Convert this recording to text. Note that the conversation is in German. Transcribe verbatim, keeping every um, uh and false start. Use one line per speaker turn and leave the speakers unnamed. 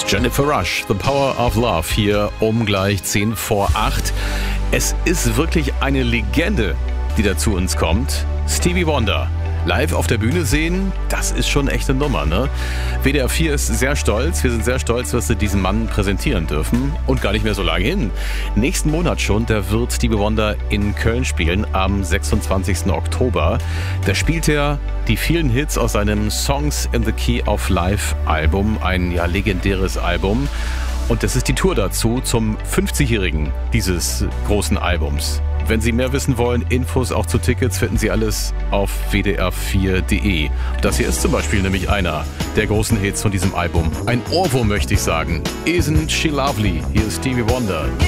Jennifer Rush, The Power of Love, hier um gleich zehn vor acht. Es ist wirklich eine Legende, die da zu uns kommt. Stevie Wonder. Live auf der Bühne sehen, das ist schon echt eine Nummer, ne? W D R vier ist sehr stolz. Wir sind sehr stolz, dass sie diesen Mann präsentieren dürfen. Und gar nicht mehr so lange hin. Nächsten Monat schon, da wird Stevie Wonder in Köln spielen, am sechsundzwanzigsten Oktober. Da spielt er die vielen Hits aus seinem Songs in the Key of Life Album, ein ja legendäres Album. Und das ist die Tour dazu zum fünfzigjährigen dieses großen Albums. Wenn Sie mehr wissen wollen, Infos auch zu Tickets, finden Sie alles auf w d r vier punkt d e. Das hier ist zum Beispiel nämlich einer der großen Hits von diesem Album. Ein Ohrwurm, möchte ich sagen. Isn't She Lovely? Hier ist Stevie Wonder.